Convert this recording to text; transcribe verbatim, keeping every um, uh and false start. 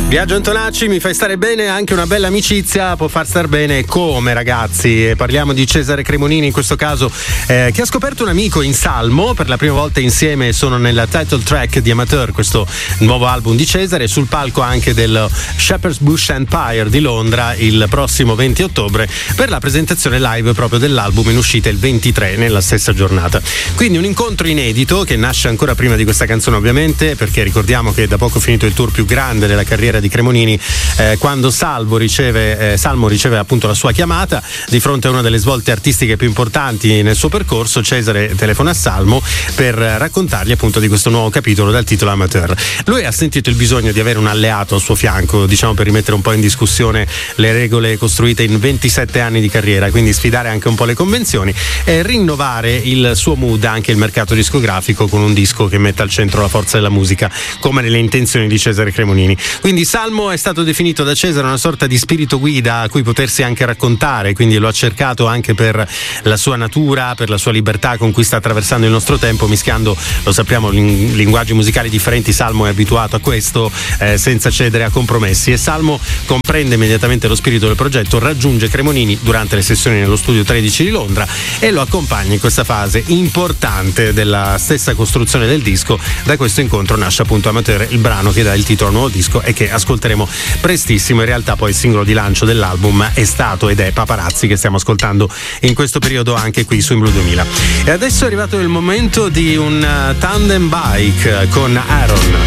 Biagio Antonacci, mi fai stare bene, anche una bella amicizia può far star bene come, ragazzi. Parliamo di Cesare Cremonini in questo caso, eh, che ha scoperto un amico in Salmo, per la prima volta insieme sono nella title track di Amateur, questo nuovo album di Cesare, sul palco anche del Shepherd's Bush Empire di Londra il prossimo venti ottobre per la presentazione live proprio dell'album in uscita il ventitré nella stessa giornata. Quindi un incontro inedito che nasce ancora prima di questa canzone, ovviamente, perché ricordiamo che da poco finito il tour più grande della carriera di Cremonini, eh, quando Salvo riceve, eh, Salmo riceve appunto la sua chiamata di fronte a una delle svolte artistiche più importanti nel suo percorso. Cesare telefona a Salmo per raccontargli appunto di questo nuovo capitolo dal titolo Amateur. Lui ha sentito il bisogno di avere un alleato al suo fianco, diciamo, per rimettere un po' in discussione le regole costruite in ventisette anni di carriera, quindi sfidare anche un po' le convenzioni e rinnovare il suo mood, anche il mercato discografico, con un disco che metta al centro la forza della musica, come nelle intenzioni di Cesare Cremonini. Quindi Salmo è stato definito da Cesare una sorta di spirito guida a cui potersi anche raccontare, quindi lo ha cercato anche per la sua natura, per la sua libertà con cui sta attraversando il nostro tempo, mischiando, lo sappiamo, ling- linguaggi musicali differenti. Salmo è abituato a questo, eh, senza cedere a compromessi, e Salmo comprende immediatamente lo spirito del progetto, raggiunge Cremonini durante le sessioni nello studio tredici di Londra e lo accompagna in questa fase importante della stessa costruzione del disco. Da questo incontro nasce appunto Amateur, il brano che dà il titolo al nuovo disco e che ascolteremo prestissimo. In realtà poi il singolo di lancio dell'album è stato ed è Paparazzi, che stiamo ascoltando in questo periodo anche qui su In Blue duemila. E adesso è arrivato il momento di un tandem bike con Aaron.